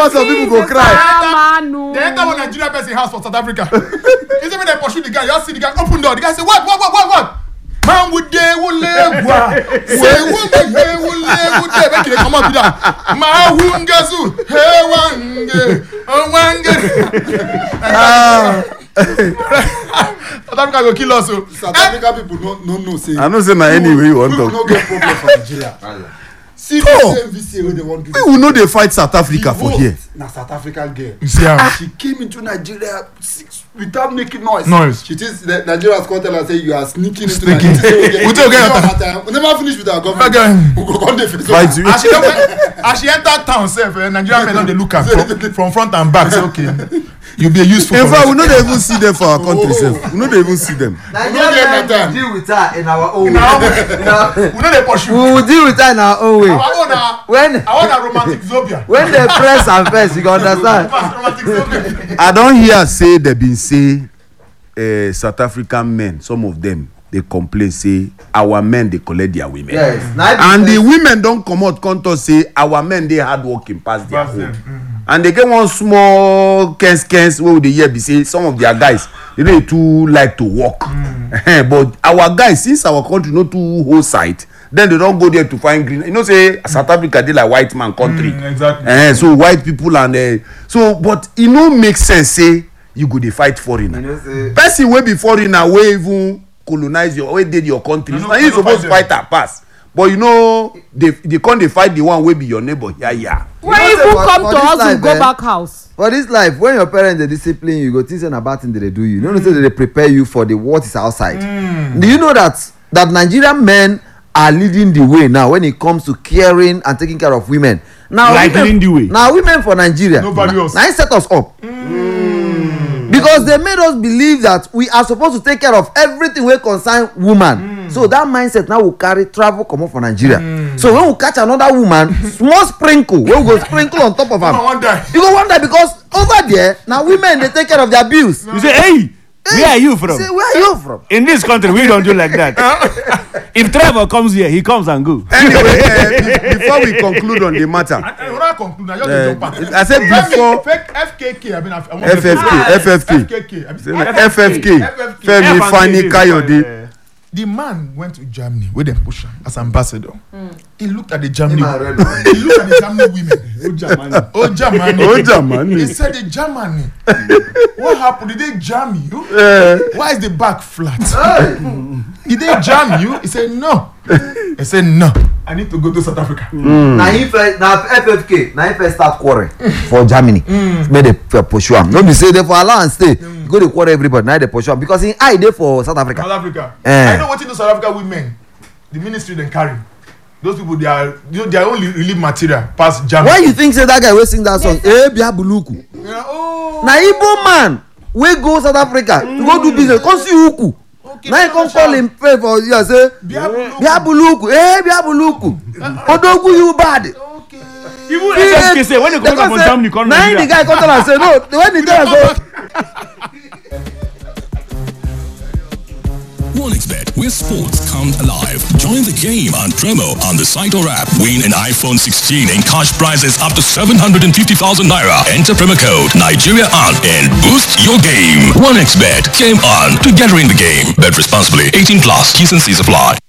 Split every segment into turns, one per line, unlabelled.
now some people go cry.
They enter one Nigerian person house for South Africa. Is it when they pursue the guy? You see the guy open door. The guy say, what? Man would they will live. Say would they make it come up with that. Ma wungazu. Hey South Africa will kill us.
South Africa people don't know. Say
I know say na anyway you want to.
We will not get problem for Nigeria. See the MVC where they want to do.
We will know they fight South Africa for here.
Na South African girl.
She
came into Nigeria without making noise. She thinks Nigeria's going to tell her say you are sneaking into Nigeria. We never finish with our government. We go on the face.
As she enter town, Nigerian men don't look at from front and back. Say okay. You'll be useful.
In fact, we don't even see them for our country. We don't even see them.
Nigerian men deal with her in our own way.
We know they pursue.
We will deal with her in our own way.
I want a romantic Zobia.
When they press and press, you can understand.
I don't hear say they been say South African men, some of them, they complain say our men they collect their women.
Yes.
And the women don't come out counter say our men they hard working past their home. And they get one small case where they hear be say some of their guys they too like to work. But our guys, since our country not too whole side, then they don't go there to find green. You know, say South Africa they like white man country.
Exactly.
So white people and but it no make sense say you go dey fight foreigner.
You know, say
person wey be foreigner wey even colonize your wey dey your country. Now you suppose fight that pass. But you know they can't dey fight the one wey be your neighbor. Yeah.
When you come to us, you go back house.
For this life, when your parents they discipline you, go think say na bad thing they do you. You know say they prepare you for the what is outside. Do you know that Nigerian men are leading the way now when it comes to caring and taking care of women? Now
like leading the way.
Now women for Nigeria.
Nobody else.
Now set us up. Because they made us believe that we are supposed to take care of everything wey concern woman. So that mindset now will carry travel comot for Nigeria. So when we catch another woman, small sprinkle wey we go sprinkle on top of am, you go wonder because over there now women dey take care of their bills.
You say, hey, where are you from?
Say, where are you from?
In this country, we don't do like that. If Trevor comes here, he comes and go.
Anyway, before we conclude on the matter, I said before FFK, Femi Fani Kayode.
The man went to Germany where they push him as ambassador. He looked at the Germany. He looked at the Germany women. Oh Germany. He said the Germany. What happened? Did they jam you? Why is the back flat? Did they jam you? He said no. He said no. I need to go to South Africa.
Now FFK. Now if I start quarrel for Germany, may they pursue him. No be say they for allow and stay. Go to quarrel everybody. Now they pursue him because in I dey for South Africa.
I know what in South Africa women, the ministry they carry. Those people they are only relief material past Germany.
Why you think say that guy will sing that song? Bia Buluku. Na Igbo man we go South Africa to go do business. Come see Uku. Now you come call him pay for you say Bia Buluku. Bia Buluku. Odogu you bad.
Even FFK say when they come from Germany, come
now the guy come tell and say no. When the guy say.
OneXBet, where sports come alive. Join the game on Tremo on the site or app. Win an iPhone 16 and cash prizes up to 750,000 naira. Enter promo code Nigeria on and boost your game. OneXBet, game on, together in the game. Bet responsibly. 18 plus. T's and C's apply.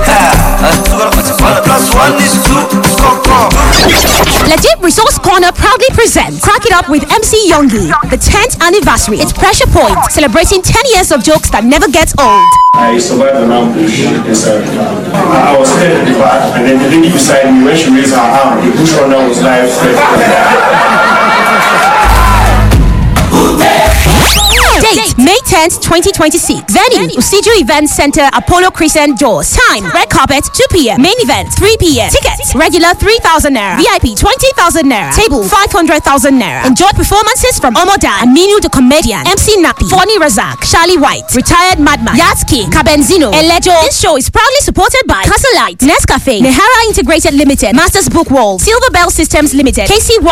Legit Resource Corner proudly presents Crack It Up with MC Youngie, the 10th anniversary. It's Pressure Point, celebrating 10 years of jokes that never get old.
I survived an ambush inside. I was headed at the back, and then the lady beside me, when she raised her arm, the bush runner was live.
Date May 10th, 2026. Venue Usiju Event Center, Apollo Crescent Doors. Time red carpet 2 p.m. Main event 3 p.m. Tickets regular 3,000 naira. VIP 20,000 naira. Table 500,000 naira. Enjoy performances from Omoda and Minu the comedian, MC Nappy, Fonny Razak, Charlie White, Retired Madman, Yats King, Kabenzino, Elejo. This show is proudly supported by Castle Light, Nescafe, Nehara Integrated Limited, Masters Book Wall, Silver Bell Systems Limited, KC1.